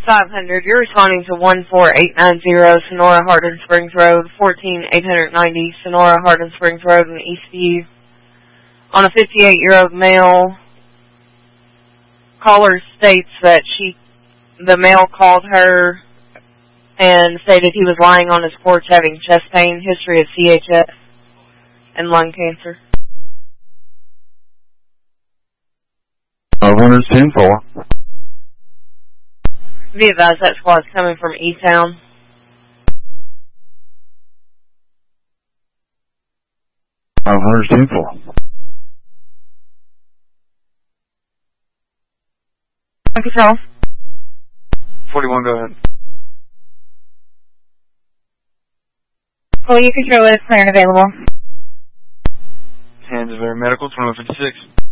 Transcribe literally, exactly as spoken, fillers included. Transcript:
five hundred, you're responding to one four eight nine zero Sonora Hardin Springs Road, fourteen eight ninety Sonora Hardin Springs Road in Eastview. On a fifty-eight-year-old male, caller states that she, the male called her and stated he was lying on his porch having chest pain, history of C H F, and lung cancer. five hundred ten four. Be advised that squad's coming from E-Town. five hundred ten four. Control. forty-one, go ahead. Call you control is clear and available. Hands of Air Medical, twenty-one fifty-six.